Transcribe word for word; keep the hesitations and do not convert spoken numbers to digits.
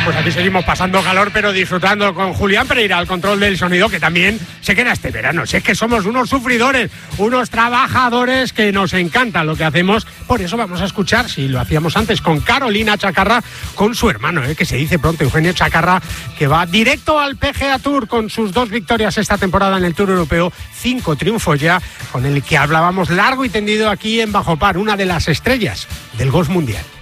Pues aquí seguimos pasando calor, pero disfrutando con Julián Pereira al control del sonido, que también se queda este verano. Si es que somos unos sufridores, unos trabajadores que nos encanta lo que hacemos. Por eso vamos a escuchar, si lo hacíamos antes, con Carolina Chacarra, con su hermano, ¿eh? que se dice pronto, Eugenio Chacarra, que va directo al P G A Tour con sus dos victorias esta temporada en el Tour Europeo, cinco triunfos ya, con el que hablábamos largo y tendido aquí en Bajo Par, una de las estrellas del golf mundial.